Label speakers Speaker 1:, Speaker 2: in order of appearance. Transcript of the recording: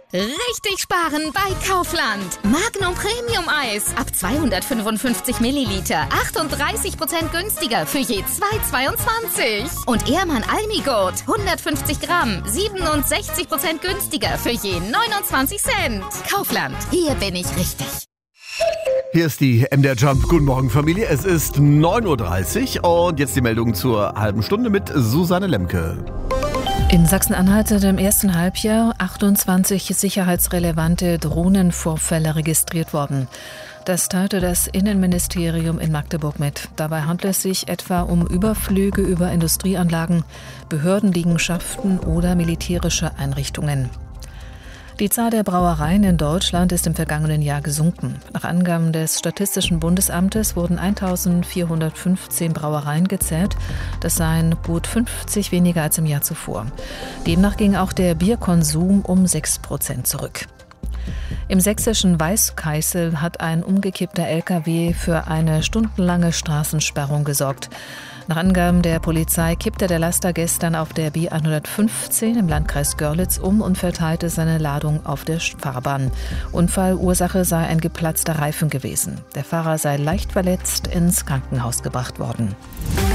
Speaker 1: Richtig sparen bei Kaufland. Magnum Premium Eis ab 255 Milliliter. 38% günstiger für je 2,22. Und Ehrmann Almigurt 150 Gramm. 67% günstiger für je 29 Cent. Kaufland, hier bin ich richtig.
Speaker 2: Hier ist die MDR Jump. Guten Morgen, Familie. Es ist 9.30 Uhr und jetzt die Meldung zur halben Stunde mit Susanne Lemke.
Speaker 3: In Sachsen-Anhalt sind im ersten Halbjahr 28 sicherheitsrelevante Drohnenvorfälle registriert worden. Das teilte das Innenministerium in Magdeburg mit. Dabei handelt es sich etwa um Überflüge über Industrieanlagen, Behördenliegenschaften oder militärische Einrichtungen. Die Zahl der Brauereien in Deutschland ist im vergangenen Jahr gesunken. Nach Angaben des Statistischen Bundesamtes wurden 1415 Brauereien gezählt. Das seien gut 50 weniger als im Jahr zuvor. Demnach ging auch der Bierkonsum um 6% zurück. Im sächsischen Weißkeißel hat ein umgekippter LKW für eine stundenlange Straßensperrung gesorgt. Nach Angaben der Polizei kippte der Laster gestern auf der B115 im Landkreis Görlitz um und verteilte seine Ladung auf der Fahrbahn. Unfallursache sei ein geplatzter Reifen gewesen. Der Fahrer sei leicht verletzt ins Krankenhaus gebracht worden.